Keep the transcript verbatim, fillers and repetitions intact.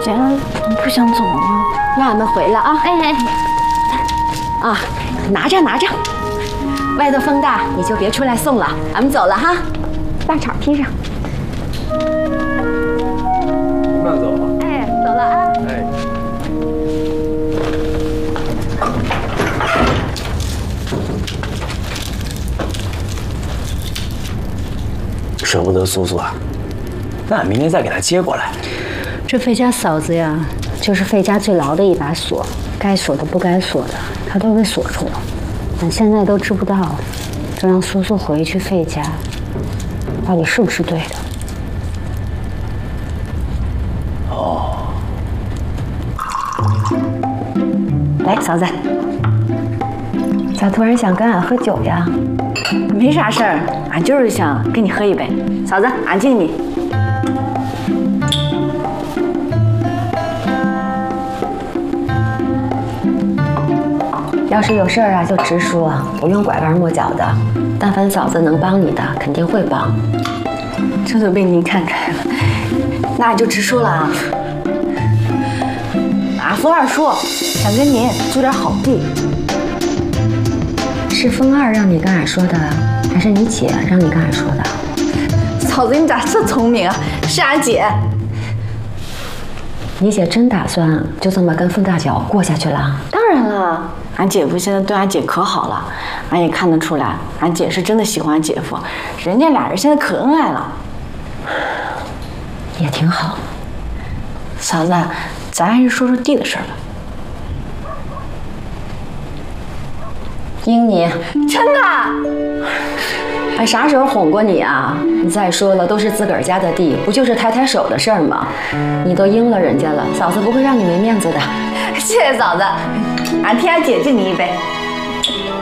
姐，你不想走吗？ 让俺们回来啊！ 哎哎， 啊，拿着拿着，外头风大，你就别出来送了。俺们走了哈，大氅披上。 慢走啊！ 哎，走了啊！ 哎。 舍不得苏苏啊，那俺明天再给她接过来。 这费家嫂子呀，就是费家最牢的一把锁，该锁的不该锁的，她都给锁住了。俺现在都知不道，这让苏苏回去费家，到底是不是对的？ 哦。 来，嫂子，咋突然想跟俺喝酒呀？ 没啥事儿，俺就是想跟你喝一杯。嫂子，俺敬你。 要是有事儿啊，就直说，不用拐弯抹角的。但凡嫂子能帮你的，肯定会帮。 这都被您看开了，那俺就直说了啊。俺风二叔想跟您做点好地。 是风二让你跟俺说的，还是你姐让你跟俺说的？ 嫂子，你咋这聪明啊？是俺姐。 你姐真打算就这么跟风大脚过下去了？ 当然了，俺姐夫现在对俺姐可好了，俺也看得出来，俺姐是真的喜欢姐夫，人家俩人现在可恩爱了。 也挺好。 嫂子，咱还是说说地的事儿吧。 应你真的？ 俺啥时候哄过你啊？你再说了，都是自个儿家的地，不就是抬抬手的事儿吗？你都应了人家了，嫂子不会让你没面子的。 谢谢嫂子，俺替俺姐敬你一杯。